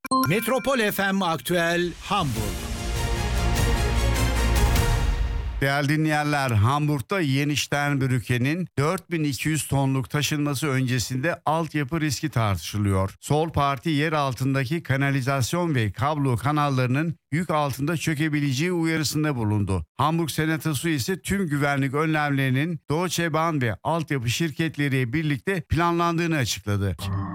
Metropol FM Aktüel Hamburg. Değerli dinleyenler, Hamburg'da Jeni-Sternbrücke'nin 4200 tonluk taşınması öncesinde altyapı riski tartışılıyor. Sol Parti yer altındaki kanalizasyon ve kablo kanallarının yük altında çökebileceği uyarısında bulundu. Hamburg Senatosu ise tüm güvenlik önlemlerinin Deutsche Bahn ve altyapı şirketleriyle birlikte planlandığını açıkladı.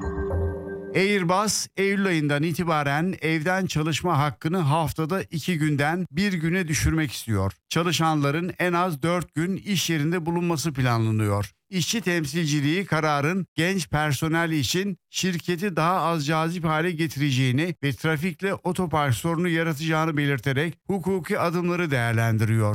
Airbus, Eylül ayından itibaren evden çalışma hakkını haftada 2 günden 1 güne düşürmek istiyor. Çalışanların en az 4 gün iş yerinde bulunması planlanıyor. İşçi temsilciliği kararın genç personel için şirketi daha az cazip hale getireceğini ve trafikle otopark sorunu yaratacağını belirterek hukuki adımları değerlendiriyor.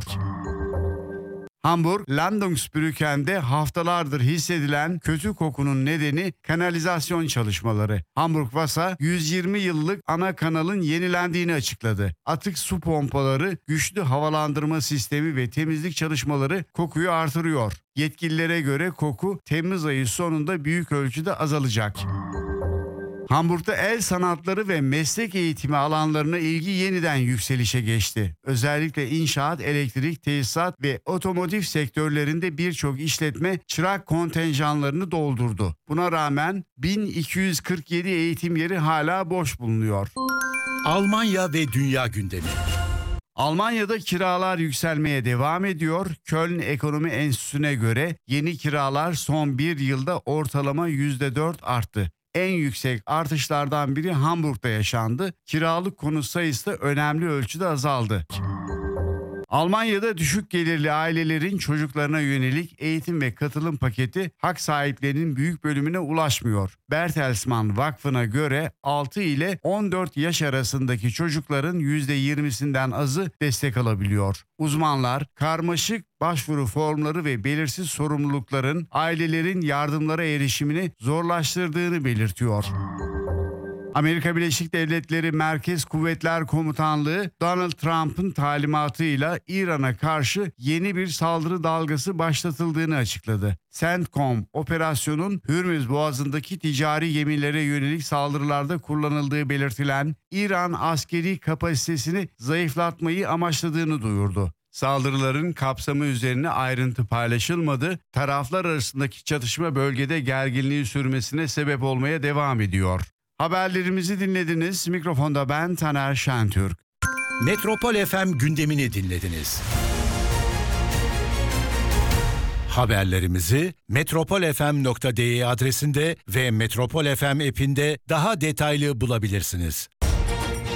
Hamburg, Landungsbrücken'de haftalardır hissedilen kötü kokunun nedeni kanalizasyon çalışmaları. Hamburg Wasser 120 yıllık ana kanalın yenilendiğini açıkladı. Atık su pompaları, güçlü havalandırma sistemi ve temizlik çalışmaları kokuyu artırıyor. Yetkililere göre koku Temmuz ayı sonunda büyük ölçüde azalacak. Hamburg'da el sanatları ve meslek eğitimi alanlarına ilgi yeniden yükselişe geçti. Özellikle inşaat, elektrik, tesisat ve otomotiv sektörlerinde birçok işletme çırak kontenjanlarını doldurdu. Buna rağmen 1247 eğitim yeri hala boş bulunuyor. Almanya ve dünya gündemi. Almanya'da kiralar yükselmeye devam ediyor. Köln Ekonomi Enstitüsü'ne göre yeni kiralar son bir yılda ortalama %4 arttı. En yüksek artışlardan biri Hamburg'da yaşandı. Kiralık konut sayısı da önemli ölçüde azaldı. Almanya'da düşük gelirli ailelerin çocuklarına yönelik eğitim ve katılım paketi hak sahiplerinin büyük bölümüne ulaşmıyor. Bertelsmann Vakfı'na göre 6 ile 14 yaş arasındaki çocukların %20'sinden azı destek alabiliyor. Uzmanlar karmaşık başvuru formları ve belirsiz sorumlulukların ailelerin yardımlara erişimini zorlaştırdığını belirtiyor. Amerika Birleşik Devletleri Merkez Kuvvetler Komutanlığı Donald Trump'ın talimatıyla İran'a karşı yeni bir saldırı dalgası başlatıldığını açıkladı. CENTCOM operasyonun Hürmüz Boğazı'ndaki ticari gemilere yönelik saldırılarda kullanıldığı belirtilen İran askeri kapasitesini zayıflatmayı amaçladığını duyurdu. Saldırıların kapsamı üzerine ayrıntı paylaşılmadı. Taraflar arasındaki çatışma bölgede gerginliği sürmesine sebep olmaya devam ediyor. Haberlerimizi dinlediniz. Mikrofonda ben Taner Şentürk. Metropol FM gündemini dinlediniz. Haberlerimizi metropolfm.de adresinde ve Metropol FM app'inde daha detaylı bulabilirsiniz.